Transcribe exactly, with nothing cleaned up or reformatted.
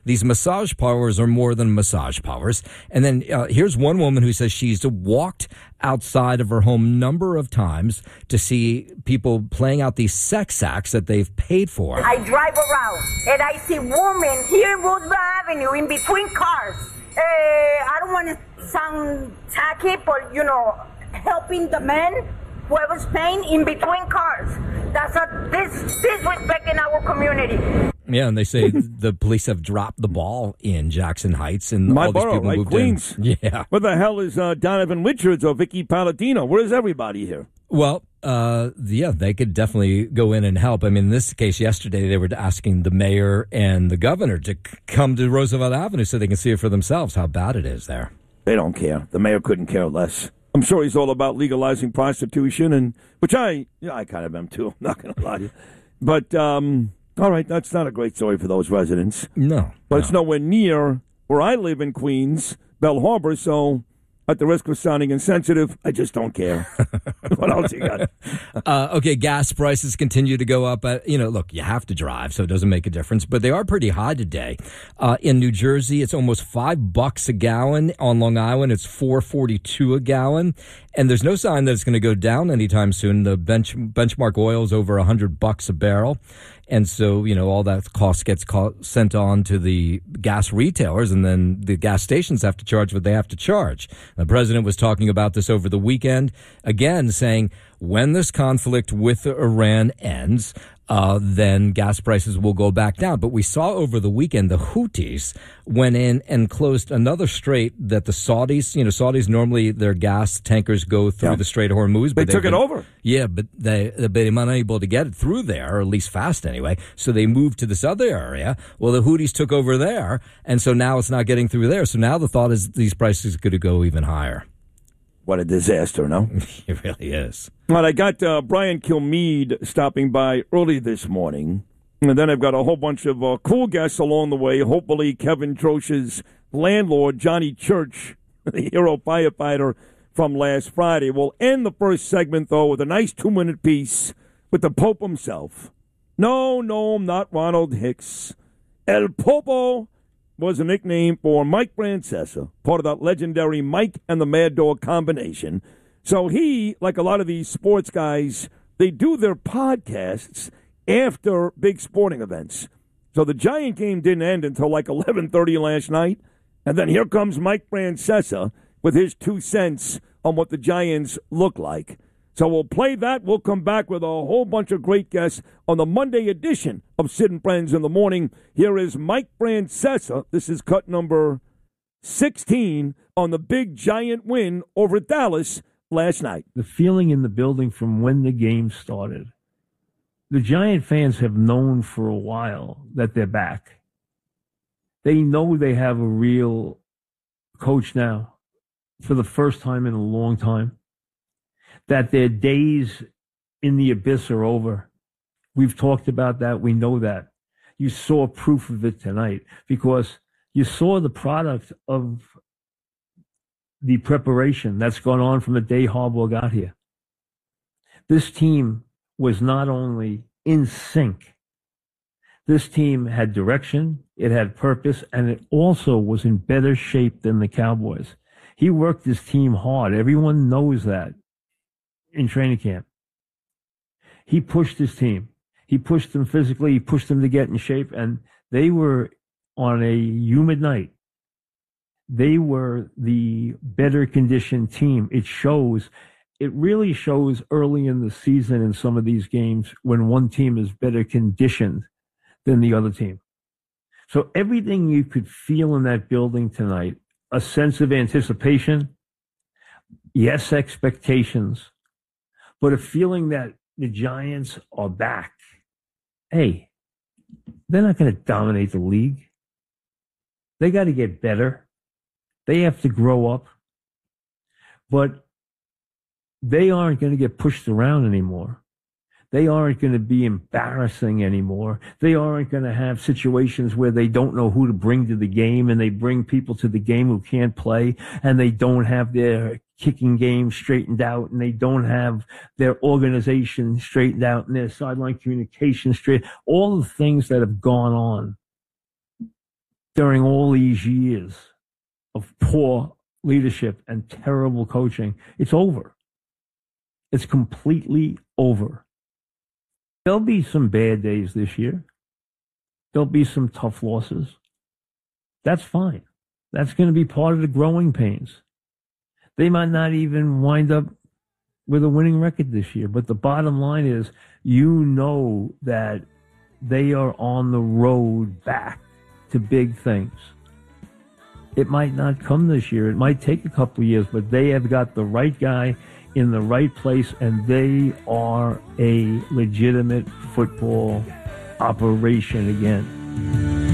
These massage parlors are more than massage parlors. And then uh, here's one woman who says she's walked outside of her home number of times to see people playing out these sex acts that they've paid for. I drive around and I see women here in Roosevelt Avenue in between cars. Uh, I don't want to sound tacky, but, you know, helping the men, whoever's paying in between cars. That's a dis- disrespecting our community. Yeah, and they say the police have dropped the ball in Jackson Heights, and My all these borough, people right? moved Queens. in. Yeah. Where the hell is uh, Donovan Richards or Vicky Paladino? Where is everybody here? Well, uh, yeah, they could definitely go in and help. I mean, in this case, yesterday they were asking the mayor and the governor to c- come to Roosevelt Avenue so they can see it for themselves how bad it is there. They don't care. The mayor couldn't care less. I'm sure he's all about legalizing prostitution, and which I, yeah, I kind of am too. I'm not going to lie to you. But, um, all right, that's not a great story for those residents. No. But no. it's nowhere near where I live in Queens, Bell Harbor, so at the risk of sounding insensitive, I just don't care. What else you got? Uh, okay, gas prices continue to go up. Uh, you know, look, you have to drive, so it doesn't make a difference. But they are pretty high today. Uh, in New Jersey, it's almost five bucks a gallon. On Long Island, it's four forty-two a gallon. And there's no sign that it's going to go down anytime soon. The bench benchmark oil is over a hundred bucks a barrel. And so, you know, all that cost gets co- sent on to the gas retailers, and then the gas stations have to charge what they have to charge. The president was talking about this over the weekend, again saying when this conflict with Iran ends, uh, then gas prices will go back down. But we saw over the weekend the Houthis went in and closed another strait that the Saudis, you know, Saudis normally their gas tankers go through yeah. the Strait of Hormuz. But they took been, it over. Yeah, but they, they've been unable to get it through there, or at least fast anyway. So they moved to this other area. Well, the Houthis took over there, and so now it's not getting through there. So now the thought is these prices are going to go even higher. What a disaster, no? It really is. Well, I got uh, Brian Kilmeade stopping by early this morning. And then I've got a whole bunch of uh, cool guests along the way. Hopefully Kevin Trosh's landlord, Johnny Church, the hero firefighter from last Friday. We'll end the first segment, though, with a nice two-minute piece with the Pope himself. No, no, not Ronald Hicks. El Popo was a nickname for Mike Francesa, part of that legendary Mike and the Mad Dog combination. So he, like a lot of these sports guys, they do their podcasts after big sporting events. So the Giant game didn't end until like eleven thirty last night. And then here comes Mike Francesa with his two cents on what the Giants look like. So we'll play that. We'll come back with a whole bunch of great guests on the Monday edition of Sid and Friends in the Morning. Here is Mike Francesa. This is cut number sixteen on the big Giant win over Dallas last night. The feeling in the building from when the game started. The Giant fans have known for a while that they're back. They know they have a real coach now for the first time in a long time. That their days in the abyss are over. We've talked about that. We know that. You saw proof of it tonight because you saw the product of the preparation that's gone on from the day Harbaugh got here. This team was not only in sync, this team had direction, it had purpose, and it also was in better shape than the Cowboys. He worked his team hard. Everyone knows that. In training camp, he pushed his team. He pushed them physically. He pushed them to get in shape, and they were on a humid night. They were the better conditioned team. It shows. It really shows early in the season in some of these games when one team is better conditioned than the other team. So everything you could feel in that building tonight, a sense of anticipation, yes, expectations, but a feeling that the Giants are back. Hey, they're not going to dominate the league. They got to get better. They have to grow up. But they aren't going to get pushed around anymore. They aren't going to be embarrassing anymore. They aren't going to have situations where they don't know who to bring to the game and they bring people to the game who can't play and they don't have their kicking game straightened out and they don't have their organization straightened out and their sideline communication straight. All the things that have gone on during all these years of poor leadership and terrible coaching, it's over. It's completely over. There'll be some bad days this year. There'll be some tough losses. That's fine. That's going to be part of the growing pains. They might not even wind up with a winning record this year, but the bottom line is, you know that they are on the road back to big things. It might not come this year. It might take a couple of years, but they have got the right guy in the right place, and they are a legitimate football operation again.